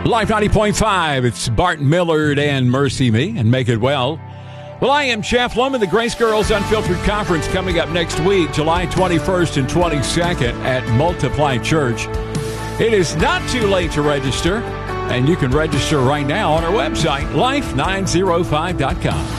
Life 90.5, it's Bart Millard and Mercy Me, and Make It Well. Well, I am Jeff Lohman. The Grace Girls Unfiltered Conference coming up next week, July 21st and 22nd at Multiply Church. It is not too late to register, and you can register right now on our website, life905.com.